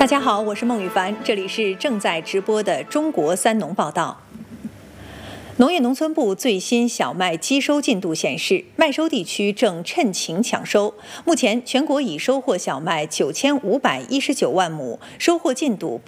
大家好，我是孟羽凡，这里是正在直播的中国三农报道。农业农村部最新小麦机收进度显示，麦收地区正趁情抢收。目前，全国已收获小麦9519万亩，收获进度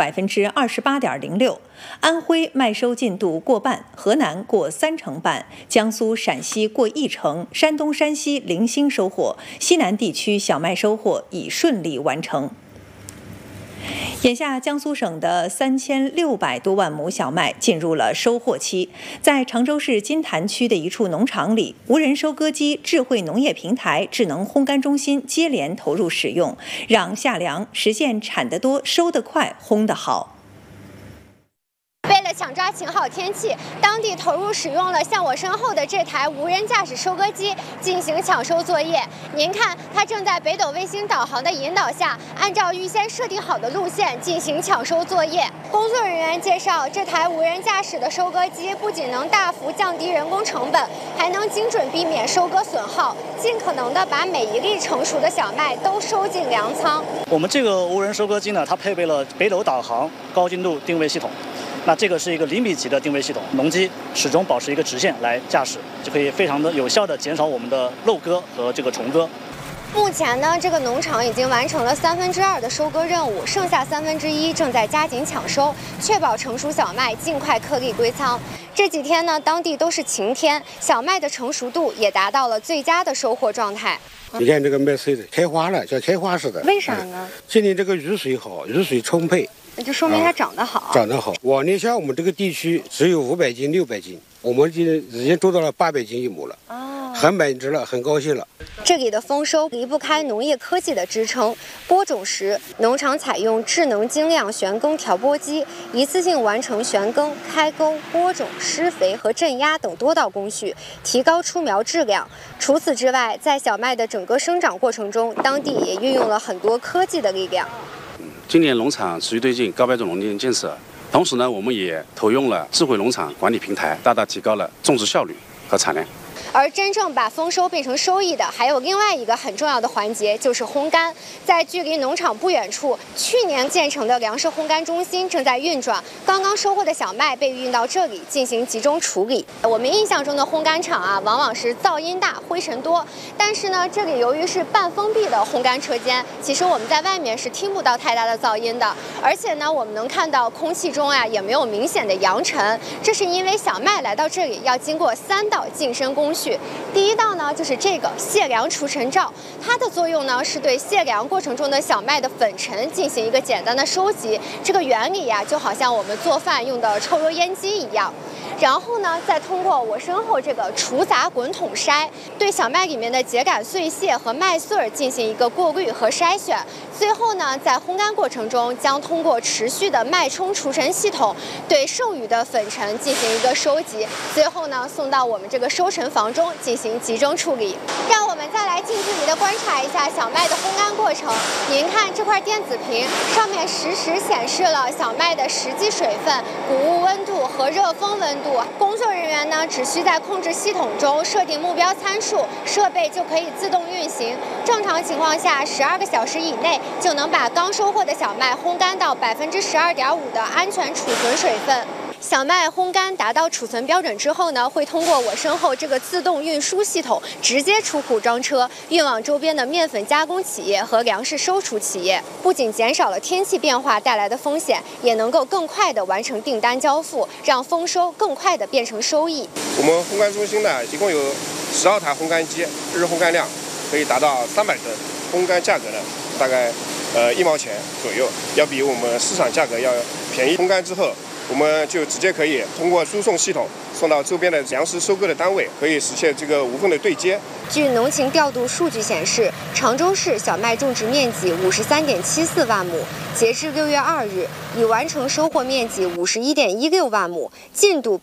28.06%。安徽麦收进度过半，河南过30%半，江苏、陕西过1成，山东、山西零星收获，西南地区小麦收获已顺利完成。眼下，江苏省的3600多万亩小麦进入了收获期。在常州市金坛区的一处农场里，无人收割机、智慧农业平台、智能烘干中心接连投入使用，让夏粮实现产得多、收得快、烘得好。 为了抢抓晴好天气，当地投入使用了像我身后的这台无人驾驶收割机进行抢收作业。您看，它正在北斗卫星导航的引导下，按照预先设定好的路线进行抢收作业。工作人员介绍，这台无人驾驶的收割机不仅能大幅降低人工成本，还能精准避免收割损耗，尽可能的把每一粒成熟的小麦都收进粮仓。 我们这个无人收割机呢，它配备了北斗导航、高精度定位系统。那这个是一个厘米级的定位系统，农机始终保持一个直线来驾驶，就可以非常的有效的减少我们的漏割和这个重割。 目前呢，这个农场已经完成了2/3的收割任务，剩下1/3正在加紧抢收，确保成熟小麦尽快颗粒归仓。这几天呢，当地都是晴天，小麦的成熟度也达到了最佳的收获状态。 你看这个麦穗子开花了，像开花似的。 为啥呢？ 今年这个雨水好，雨水充沛， 就说明它长得好。 长得好。往年像我们这个地区只有500斤、600斤，我们已经做到了800斤一亩了。很满足了，很高兴了。 这里的丰收离不开农业科技的支撑。播种时，农场采用智能精量旋耕调播机，一次性完成旋耕、开沟、播种、施肥和镇压等多道工序，提高出苗质量。除此之外，在小麦的整个生长过程中，当地也运用了很多科技的力量。 今年农场持续推进高标准农业建设，同时呢，我们也投用了智慧农场管理平台，大大提高了种植效率和产量。 而真正把丰收变成收益的，还有另外一个很重要的环节，就是烘干。在距离农场不远处，去年建成的粮食烘干中心正在运转，刚刚收获的小麦被运到这里进行集中处理。我们印象中的烘干厂啊，往往是噪音大、灰尘多，但是呢，这里由于是半封闭的烘干车间，其实我们在外面是听不到太大的噪音的。而且呢，我们能看到空气中啊也没有明显的扬尘，这是因为小麦来到这里要经过3道净身工序。第一道呢，就是这个卸粮除尘罩，它的作用呢是对卸粮过程中的小麦的粉尘进行一个简单的收集。这个原理呀，就好像我们做饭用的抽油烟机一样。然后呢，再通过我身后这个除杂滚筒筛，对小麦里面的秸秆碎屑和麦穗进行一个过滤和筛选。最后呢，在烘干过程中，将通过持续的脉冲除尘系统，对剩余的粉尘进行一个收集。最后呢，送到我们这个收成房中进行集中处理。让我们再来近距离的观察一下小麦的烘干过程。您看这块电子屏上面实时显示了小麦的实际水分、谷物温度和热风温度。工作人员呢，只需在控制系统中设定目标参数，设备就可以自动运行。正常情况下，12个小时以内就能把刚收获的小麦烘干到12.5%的安全储存水分。小麦烘干达到储存标准之后呢，会通过我身后这个自动运输系统直接出库装车，运往周边的面粉加工企业和粮食收储企业。不仅减少了天气变化带来的风险，也能够更快地完成订单交付，让丰收更快地变成收益。 我们烘干中心呢，一共有12台烘干机，日烘干量可以达到300吨，烘干价格呢大概1毛钱左右，要比我们市场价格要便宜。烘干之后，我们就直接可以通过输送系统送到周边的粮食收割的单位，可以实现这个无缝的对接。 据农情调度数据显示，常州市小麦种植面积53.74万亩，截至6月2日，已完成收获面积51.16万亩，进度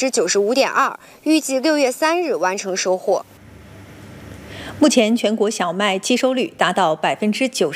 95.2%，预计6月3日完成收获。 目前全国小麦机收率达到90%。